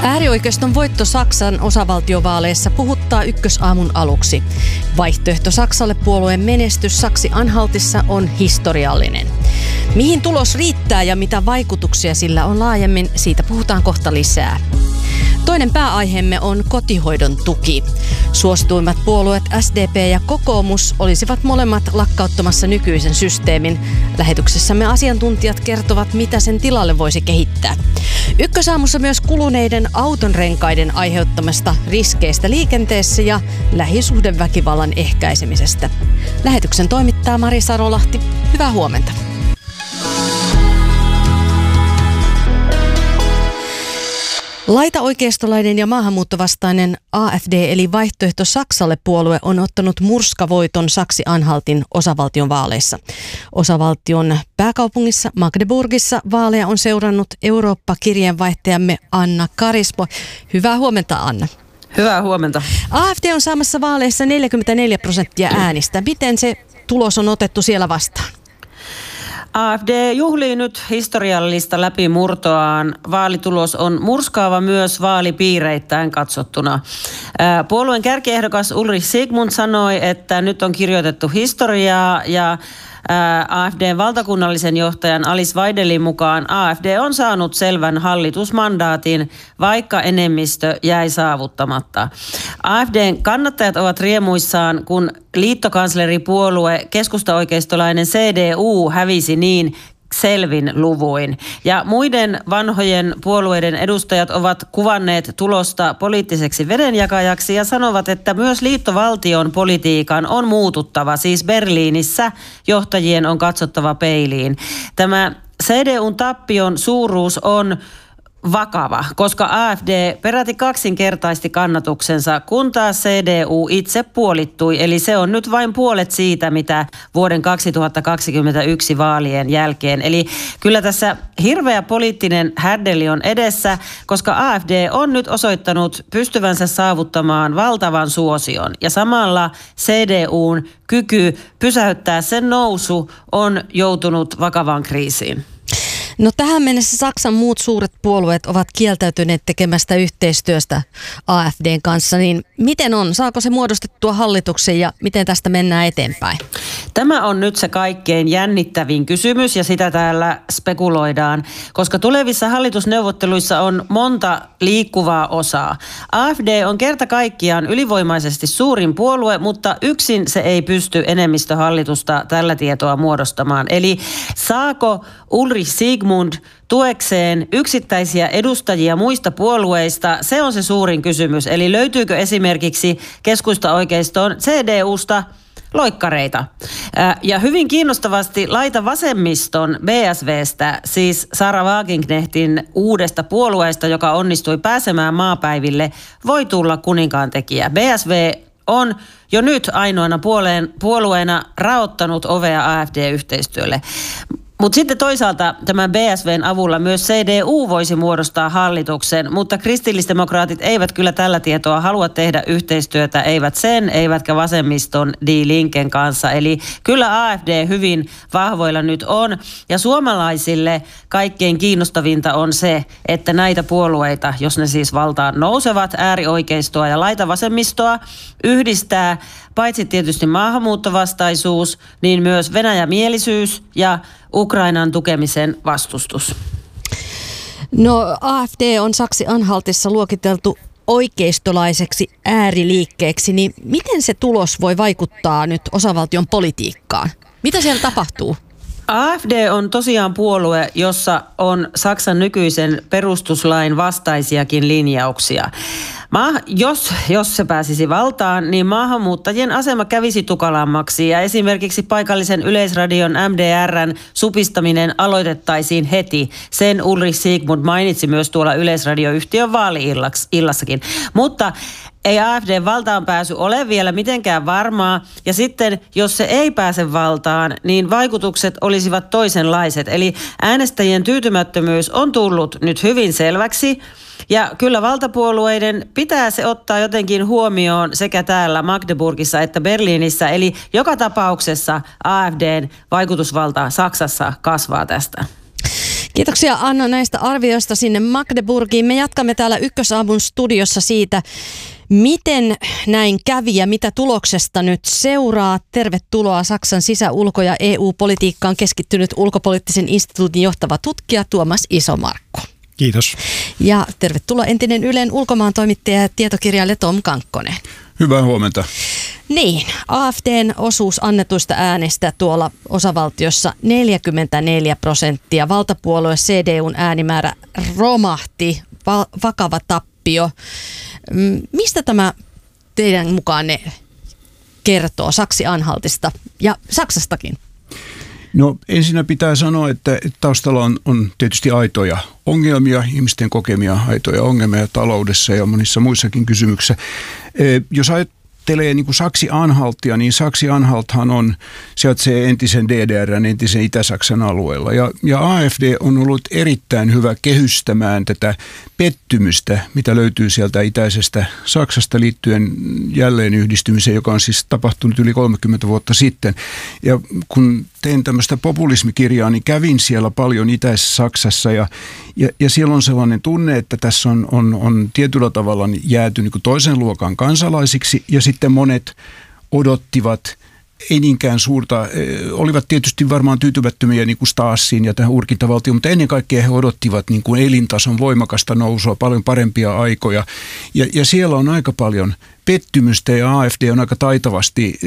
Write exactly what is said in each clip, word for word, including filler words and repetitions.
Äärioikeiston voitto Saksan osavaltiovaaleissa puhuttaa ykkösaamun aluksi. Vaihtoehto Saksalle -puolueen menestys Saksi-Anhaltissa on historiallinen. Mihin tulos riittää ja mitä vaikutuksia sillä on laajemmin, siitä puhutaan kohta lisää. Toinen pääaiheemme on kotihoidon tuki. Suosituimmat puolueet S D P ja kokoomus olisivat molemmat lakkauttamassa nykyisen systeemin. Lähetyksessämme asiantuntijat kertovat, mitä sen tilalle voisi kehittää. Ykkösaamussa myös kuluneiden autonrenkaiden aiheuttamasta riskeistä liikenteessä ja lähisuhdeväkivallan ehkäisemisestä. Lähetyksen toimittaa Mari Sarolahti. Hyvää huomenta. Laitaoikeistolainen ja maahanmuuttovastainen A F D eli Vaihtoehto Saksalle -puolue on ottanut murskavoiton Saksi-Anhaltin osavaltion vaaleissa. Osavaltion pääkaupungissa Magdeburgissa vaaleja on seurannut Eurooppa-kirjeenvaihtajamme Anna Karismo. Hyvää huomenta, Anna. Hyvää huomenta. A F D on saamassa vaaleissa neljäkymmentäneljä prosenttia äänistä. Miten se tulos on otettu siellä vastaan? A F D juhlii nyt historiallista läpimurtoaan. Vaalitulos on murskaava myös vaalipiireittäin katsottuna. Puolueen kärkiehdokas Ulrich Siegmund sanoi, että nyt on kirjoitettu historiaa ja A F D:n valtakunnallisen johtajan Alice Weidelin mukaan A F D on saanut selvän hallitusmandaatin, vaikka enemmistö jäi saavuttamatta. A F D:n kannattajat ovat riemuissaan, kun liittokansleripuolue keskustaoikeistolainen C D U hävisi niin selvin luvuin. Ja muiden vanhojen puolueiden edustajat ovat kuvanneet tulosta poliittiseksi vedenjakajaksi ja sanovat, että myös liittovaltion politiikan on muututtava. Siis Berliinissä johtajien on katsottava peiliin. Tämä C D U:n tappion suuruus on vakava, koska A F D peräti kaksinkertaisti kannatuksensa, kun taas C D U itse puolittui. Eli se on nyt vain puolet siitä, mitä vuoden kaksituhattakaksikymmentäyksi vaalien jälkeen. Eli kyllä tässä hirveä poliittinen härdeli on edessä, koska A F D on nyt osoittanut pystyvänsä saavuttamaan valtavan suosion. Ja samalla C D U:n kyky pysäyttää sen nousu on joutunut vakavaan kriisiin. No tähän mennessä Saksan muut suuret puolueet ovat kieltäytyneet tekemästä yhteistyöstä A F D:n kanssa, niin miten on? Saako se muodostettua hallituksen ja miten tästä mennään eteenpäin? Tämä on nyt se kaikkein jännittävin kysymys ja sitä täällä spekuloidaan, koska tulevissa hallitusneuvotteluissa on monta liikkuvaa osaa. A F D on kerta kaikkiaan ylivoimaisesti suurin puolue, mutta yksin se ei pysty enemmistöhallitusta tällä tietoa muodostamaan. Eli saako Ulrich Siegmund tuekseen yksittäisiä edustajia muista puolueista? Se on se suurin kysymys. Eli löytyykö esimerkiksi keskustaoikeiston C D U:sta loikkareita? Ja hyvin kiinnostavasti laita vasemmiston B S V:stä, siis Sarah Wagenknechtin uudesta puolueesta, joka onnistui pääsemään maapäiville, voi tulla kuninkaantekijä. B S V on jo nyt ainoana puoleen, puolueena raottanut ovea A F D-yhteistyölle. Mutta sitten toisaalta tämän B S V:n avulla myös C D U voisi muodostaa hallituksen, mutta kristillisdemokraatit eivät kyllä tällä tietoa halua tehdä yhteistyötä, eivät sen, eivätkä vasemmiston Die Linken kanssa. Eli kyllä A F D hyvin vahvoilla nyt on, ja suomalaisille kaikkein kiinnostavinta on se, että näitä puolueita, jos ne siis valtaan nousevat, äärioikeistoa ja laitavasemmistoa, yhdistää paitsi tietysti maahanmuuttovastaisuus, niin myös Venäjämielisyys ja Ukrainan tukemisen vastustus. No A F D on Saksi-Anhaltissa luokiteltu oikeistolaiseksi ääriliikkeeksi, niin miten se tulos voi vaikuttaa nyt osavaltion politiikkaan? Mitä siellä tapahtuu? A F D on tosiaan puolue, jossa on Saksan nykyisen perustuslain vastaisiakin linjauksia. Ma, jos, jos se pääsisi valtaan, niin maahanmuuttajien asema kävisi tukalammaksi ja esimerkiksi paikallisen yleisradion M D R:n supistaminen aloitettaisiin heti. Sen Ulrich Siegmund mainitsi myös tuolla yleisradioyhtiön vaali-illassakin. Mutta ei A F D:n valtaan pääsy ole vielä mitenkään varmaa, ja sitten jos se ei pääse valtaan, niin vaikutukset olisivat toisenlaiset. Eli äänestäjien tyytymättömyys on tullut nyt hyvin selväksi, ja kyllä valtapuolueiden pitää se ottaa jotenkin huomioon sekä täällä Magdeburgissa että Berliinissä, eli joka tapauksessa A F D:n vaikutusvalta Saksassa kasvaa tästä. Kiitoksia Anna näistä arvioista sinne Magdeburgiin. Me jatkamme täällä Ykkösaamun studiossa siitä, miten näin kävi ja mitä tuloksesta nyt seuraa. Tervetuloa Saksan sisä-, ulko- ja E U-politiikkaan keskittynyt ulkopoliittisen instituutin johtava tutkija Tuomas Isomarkku. Kiitos. Ja tervetuloa entinen Ylen ulkomaan toimittaja ja tietokirjailija Tom Kankkonen. Hyvää huomenta. Niin, A F D:n osuus annetuista äänistä tuolla osavaltiossa neljäkymmentäneljä prosenttia. Valtapuolue C D U:n äänimäärä romahti, va- vakava tappio. Mistä tämä teidän mukaanne kertoo Saksi-Anhaltista ja Saksastakin? No ensinnä pitää sanoa, että taustalla on, on tietysti aitoja ongelmia, ihmisten kokemia aitoja ongelmia taloudessa ja monissa muissakin kysymyksissä. Jos ajattelee niin kuin Saksi-Anhaltia, niin Saksi-Anhalthan on, sijaitsee entisen D D R:n, entisen Itä-Saksan alueella. Ja, ja A F D on ollut erittäin hyvä kehystämään tätä pettymystä, mitä löytyy sieltä itäisestä Saksasta liittyen jälleen yhdistymiseen, joka on siis tapahtunut yli kolmekymmentä vuotta sitten. Ja kun tein tämmöistä populismikirjaa, niin kävin siellä paljon itäisessä Saksassa ja, ja, ja siellä on sellainen tunne, että tässä on, on, on tietyllä tavalla jääty niin kuin toisen luokan kansalaisiksi ja sitten monet odottivat ei niinkään suurta, olivat tietysti varmaan tyytymättömiä niin kuin Stasiin ja tähän urkintavaltioon, mutta ennen kaikkea he odottivat niin kuin elintason voimakasta nousua, paljon parempia aikoja. Ja, ja siellä on aika paljon pettymystä ja A F D on aika taitavasti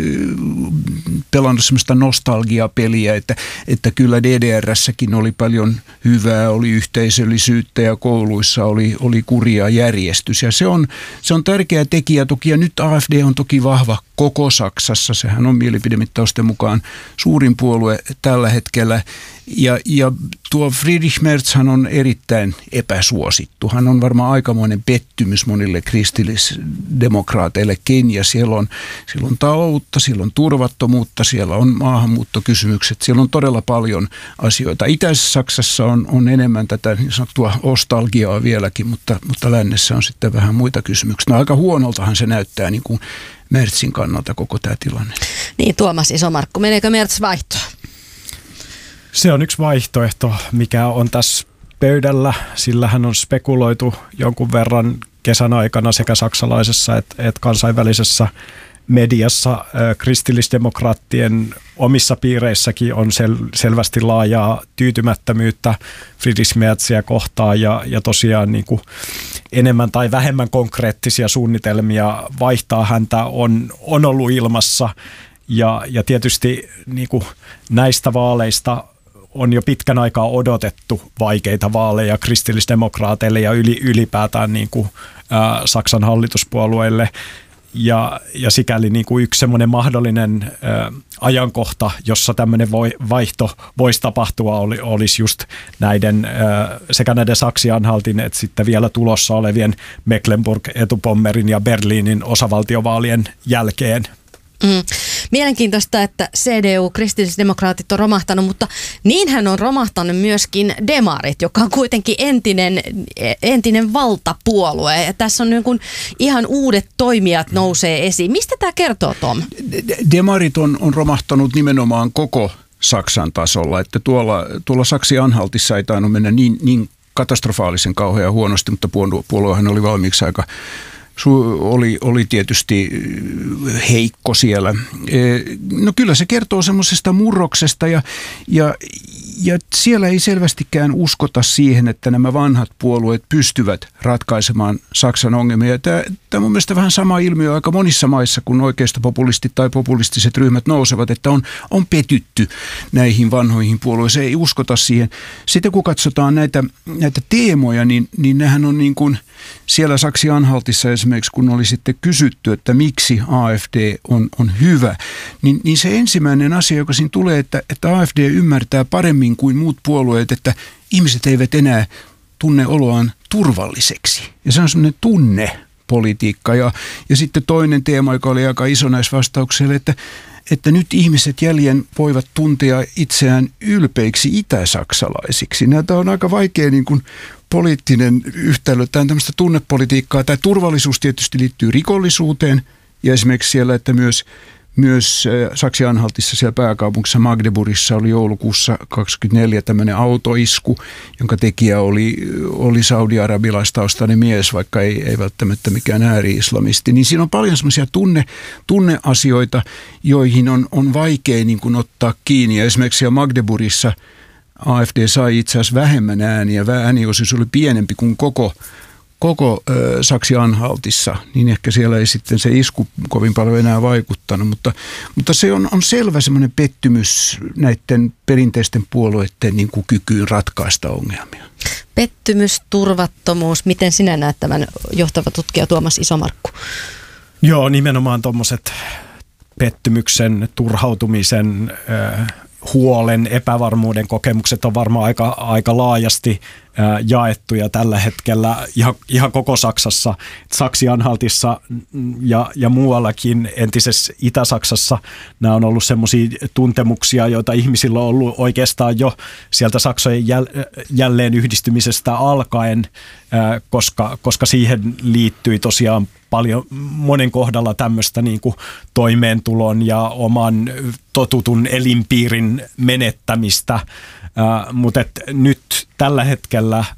pelannut sellaista nostalgiapeliä, että, että kyllä D D R:ssäkin oli paljon hyvää, oli yhteisöllisyyttä ja kouluissa oli, oli kuria järjestys. Ja se on, se on tärkeä tekijä toki, ja nyt A F D on toki vahva koko Saksassa. Sehän on mielipidemittausten mukaan suurin puolue tällä hetkellä. Ja, ja tuo Friedrich Merzhan on erittäin epäsuosittu. Hän on varmaan aikamoinen pettymys monille kristillisdemokraateillekin. Ja siellä on, siellä on taloutta, siellä on turvattomuutta, siellä on maahanmuuttokysymykset. Siellä on todella paljon asioita. Itäisessä Saksassa on, on enemmän tätä niin sanottua nostalgiaa vieläkin, mutta, mutta lännessä on sitten vähän muita kysymyksiä. No aika huonoltahan se näyttää niin kuin Merzin kannalta koko tämä tilanne. Niin, Tuomas Isomarkku, meneekö Merz vaihtoon? Se on yksi vaihtoehto, mikä on tässä pöydällä. Sillähän on spekuloitu jonkun verran kesän aikana sekä saksalaisessa että, että kansainvälisessä mediassa. Äh, kristillisdemokraattien omissa piireissäkin on sel, selvästi laajaa tyytymättömyyttä Friedrich Merzia kohtaan ja, ja tosiaan niin kuin enemmän tai vähemmän konkreettisia suunnitelmia vaihtaa häntä on, on ollut ilmassa. Ja, ja tietysti niin kuin näistä vaaleista on jo pitkän aikaa odotettu vaikeita vaaleja kristillisdemokraateille ja yli, ylipäätään niin kuin, ä, Saksan hallituspuolueille. Ja, ja sikäli niin kuin yksi semmoinen mahdollinen ä, ajankohta, jossa tämmöinen voi, vaihto voisi tapahtua, oli, olisi just näiden ä, sekä näiden Saksi-Anhaltin että sitten vielä tulossa olevien Mecklenburg, Etupommerin ja Berliinin osavaltiovaalien jälkeen. Mm. Mielenkiintoista, että C D U, kristillisdemokraatit on romahtanut, mutta niinhän on romahtanut myöskin demarit, joka on kuitenkin entinen, entinen valtapuolue. Ja tässä on niin kuin ihan uudet toimijat nousee esiin. Mistä tämä kertoo, Tom? Demarit on, on romahtanut nimenomaan koko Saksan tasolla, että tuolla, tuolla Saksi-Anhaltissa ei tainnut mennä niin, niin katastrofaalisen kauhean huonosti, mutta puoluehan oli valmiiksi aika Oli, oli tietysti heikko siellä. No kyllä se kertoo semmoisesta murroksesta ja, ja, ja siellä ei selvästikään uskota siihen, että nämä vanhat puolueet pystyvät ratkaisemaan Saksan ongelmia. Tämä, tämä on mun mielestä vähän sama ilmiö aika monissa maissa, kun oikeistopopulistit tai populistiset ryhmät nousevat, että on, on petytty näihin vanhoihin puolueisiin. Ei uskota siihen. Sitten kun katsotaan näitä, näitä teemoja, niin, niin nehän on niin kuin siellä Saksi-Anhaltissa esimerkiksi, kun oli sitten kysytty, että miksi A F D on, on hyvä, niin, niin se ensimmäinen asia, joka siinä tulee, että, että A F D ymmärtää paremmin kuin muut puolueet, että ihmiset eivät enää tunne oloaan turvalliseksi. Ja se on semmoinen tunnepolitiikka. Ja, ja sitten toinen teema, joka oli aika iso näissä vastauksilla, että että nyt ihmiset jäljen voivat tuntea itseään ylpeiksi itäsaksalaisiksi. Näitä on aika vaikea niin kuin poliittinen yhtälö. Tämä on tämmöistä tunnepolitiikkaa. Tämä turvallisuus tietysti liittyy rikollisuuteen ja esimerkiksi siellä, että myös Myös Saksi-Anhaltissa siellä pääkaupungissa Magdeburgissa oli joulukuussa kaksikymmentäneljä tämmöinen autoisku, jonka tekijä oli, oli saudi-arabilaistaustainen mies, vaikka ei, ei välttämättä mikään ääri-islamisti. Niin siinä on paljon semmoisia tunne, tunneasioita, joihin on, on vaikea niin kuin ottaa kiinni. Ja esimerkiksi siellä Magdeburgissa A F D sai itse asiassa vähemmän ääniä. Ääniosuus oli pienempi kuin koko koko äh, Saksi-Anhaltissa, niin ehkä siellä ei sitten se isku kovin paljon enää vaikuttanut, mutta, mutta se on, on selvä semmoinen pettymys näiden perinteisten puolueiden niin kuin kykyyn ratkaista ongelmia. Pettymys, turvattomuus, miten sinä näet tämän johtava tutkija Tuomas Isomarkku? Joo, nimenomaan tuommoiset pettymyksen, turhautumisen, äh, huolen, epävarmuuden kokemukset on varmaan aika, aika laajasti ää, jaettuja tällä hetkellä ihan, ihan koko Saksassa. Saksi-Anhaltissa ja, ja muuallakin entisessä Itä-Saksassa nämä on ollut semmoisia tuntemuksia, joita ihmisillä on ollut oikeastaan jo sieltä Saksojen jäl, jälleen yhdistymisestä alkaen, ää, koska, koska siihen liittyi tosiaan paljon monen kohdalla tämmöistä niin kuin toimeentulon ja oman totutun elinpiirin menettämistä, äh, mutta et nyt tällä hetkellä äh,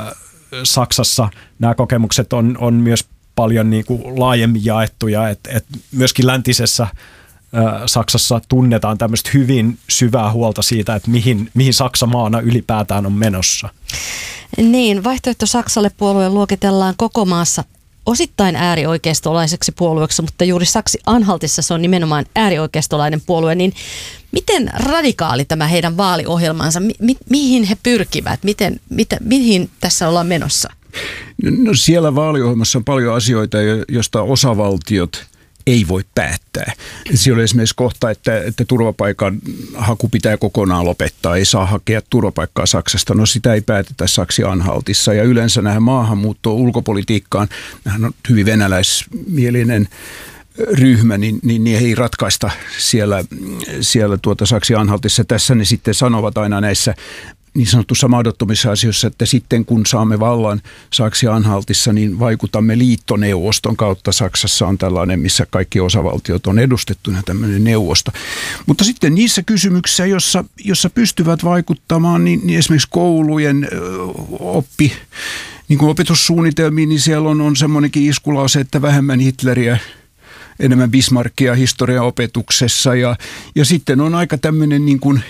Saksassa nämä kokemukset on, on myös paljon niin kuin laajemmin jaettuja, että et myöskin läntisessä äh, Saksassa tunnetaan tämmöistä hyvin syvää huolta siitä, että mihin, mihin Saksa maana ylipäätään on menossa. Niin, Vaihtoehto Saksalle -puolue luokitellaan koko maassa osittain äärioikeistolaiseksi puolueeksi, mutta juuri Saksi-Anhaltissa se on nimenomaan äärioikeistolainen puolue, niin miten radikaali tämä heidän vaaliohjelmansa, mi- mi- mihin he pyrkivät, miten, mitä, mihin tässä ollaan menossa? No siellä vaaliohjelmassa on paljon asioita, joista osavaltiot ei voi päättää. Siellä on esimerkiksi kohta, että, että turvapaikan haku pitää kokonaan lopettaa, ei saa hakea turvapaikkaa Saksasta. No sitä ei päätetä Saksi-Anhaltissa ja yleensä nähdään maahanmuuttoon, ulkopolitiikkaan, nämähän on hyvin venäläismielinen ryhmä, niin, niin, niin ei ratkaista siellä, siellä tuota Saksi-Anhaltissa. Tässä ne sitten sanovat aina näissä niin sanottuissa mahdottomissa asioissa, että sitten kun saamme vallan Saksi-Anhaltissa, niin vaikutamme liittoneuvoston kautta. Saksassa on tällainen, missä kaikki osavaltiot on edustettuna, tämmöinen neuvosto. Mutta sitten niissä kysymyksissä, jossa, jossa pystyvät vaikuttamaan, niin, niin esimerkiksi koulujen oppi, niin kuin opetussuunnitelmiin, niin siellä on, on semmoinenkin iskulause, että vähemmän Hitleriä, enemmän Bismarckia historiaopetuksessa. Ja, ja sitten on aika tämmöinen niin kuin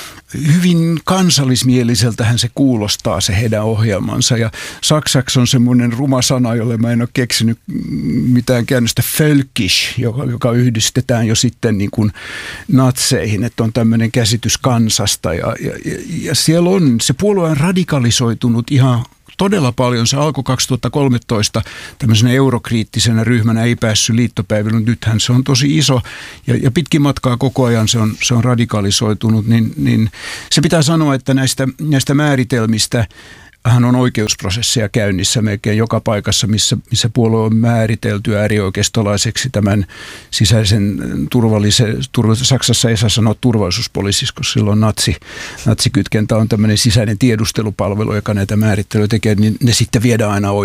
hyvin kansallismieliseltähän se kuulostaa, se heidän ohjelmansa. Ja saksaksi on semmoinen ruma sana, jolle mä en ole keksinyt mitään käännöstä, völkisch, joka, joka yhdistetään jo sitten niin kuin natseihin, että on tämmöinen käsitys kansasta. Ja, ja, ja siellä on, se puolue on radikalisoitunut ihan todella paljon. Se alkoi kaksituhattakolmetoista tämmöisenä eurokriittisenä ryhmänä, ei päässyt liittopäiville, mutta nythän se on tosi iso ja, ja pitkin matkaa koko ajan se on, se on radikalisoitunut, niin, niin se pitää sanoa, että näistä, näistä määritelmistä hän on oikeusprosesseja käynnissä melkein joka paikassa, missä, missä puolue on määritelty äärioikeistolaiseksi tämän sisäisen turvallisen, turvallisen, Saksassa ei saa sanoa turvallisuuspoliisiksi, koska silloin natsi, natsikytkentä on tämmöinen sisäinen tiedustelupalvelu, joka näitä määrittelyjä tekee, niin ne sitten viedään aina oikeuteen.